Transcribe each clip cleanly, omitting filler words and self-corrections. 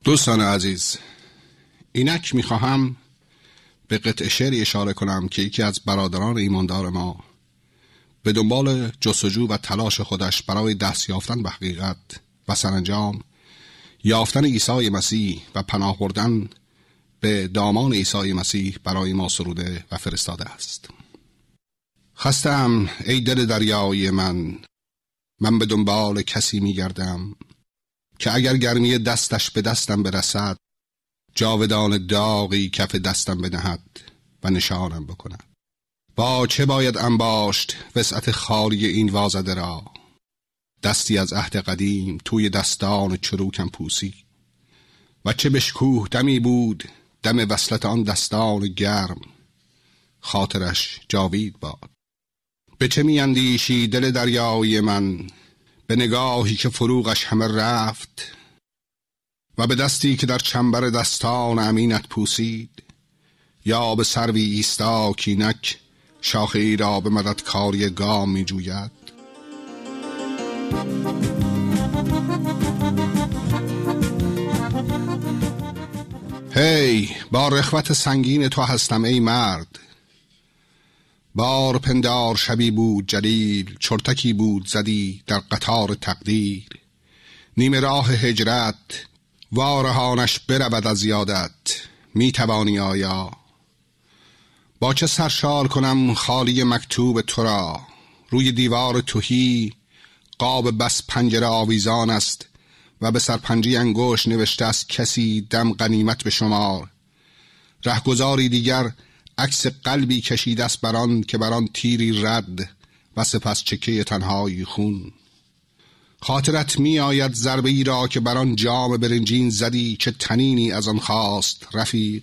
دوستان عزیز، اینک میخواهم به قطع شعری اشاره کنم که یکی از برادران ایماندار ما به دنبال جستجو و تلاش خودش برای دست یافتن به حقیقت و سرانجام یافتن عیسی مسیح و پناه بردن به دامان عیسی مسیح برای ما سروده و فرستاده است. خستم ای دل دریای من به دنبال کسی میگردم که اگر گرمی دستش به دستم برسد، جاودان داغی کف دستم بنهد و نشانم بکند. با چه باید انباشت وسعت خالی این وازده را؟ دستی از عهد قدیم توی دستان چروکم پوسی، و چه بشکوه دمی بود دم وصلت آن دستان گرم، خاطرش جاوید باد. به چه می اندیشی دل دریای من به نگاهی که فروغش همه رفت، و به دستی که در چنبر دستان امینت پوسید؟ یا به سروی ایستا کینک شاخه ای را به مددکاری گام می جوید؟ هی با رخوت سنگین تو هستم ای مرد. بار پندار شبی بود جلیل، چرتکی بود زدی در قطار تقدیر. نیمه راه هجرت وارهانش برود از یادت، می توانی آیا؟ با چه سرشار کنم خالی مکتوب تو را؟ روی دیوار تهی قاب بس پنجره آویزان است و به سرپنجه انگشت نوشته است کسی دم غنیمت به شمار. رهگذاری دیگر عکس قلبی کشیده است بران که بران تیری رد و سپس چکه تنهایی خون. خاطرت می آید ضربه ای را که بران جام برنجین زدی، چه تنینی از آن خواست رفیق.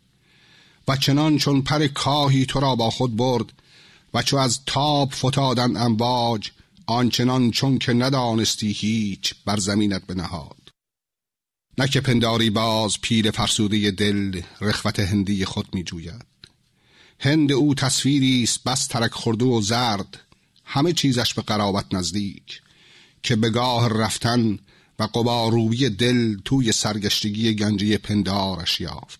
و چنان چون پر کاهی تو را با خود برد و چو از تاب فتادن امواج، آنچنان چون که ندانستی هیچ بر زمینت بنهاد. نه که پنداری باز پیر فرسوده دل رخوت هندی خود می جوید. هند او تصویری است بس ترک خورده و زرد، همه چیزش به قرابت نزدیک، که به گاه رفتن و غباررویی دل توی سرگشتگی گنجه پندارش یافت.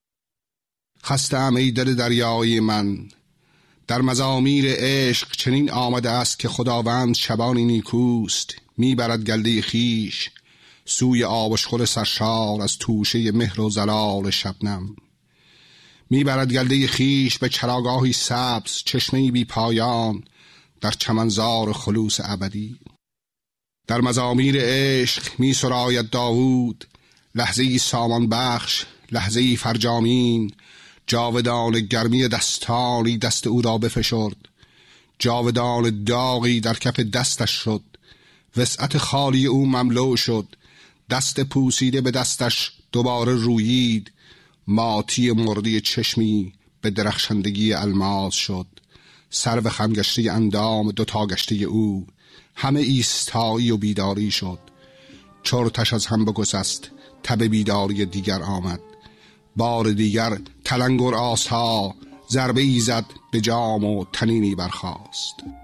خسته‌ام ای دل دریای من، در مزامیر عشق چنین آمده است که خداوند شبانی نیکوست، میبرد گلده خیش سوی آبشخور سرشار از توشه مهر و زلال شبنم. میبرد گلده خیش به چراگاهی سبز، چشمه‌ای بی پایان در چمنزار خلوص ابدی. در مزامیر عشق می سراید داوود لحظه‌ای سامان بخش، لحظه‌ای فرجامین، جاودان گرمی دستانی دست او را بفشرد، جاودان داغی در کف دستش شد، وسعت خالی او مملو شد، دست پوسیده به دستش دوباره رویید، ماتی مردی چشمی به درخشندگی الماس شد، سرو خمگشته اندام دوتا گشته او همه ایستایی و بیداری شد. چرتش از هم بگسست، تب بیداری دیگر آمد، بار دیگر تلنگر آسا ضربه ای زد به جام و تنینی برخاست.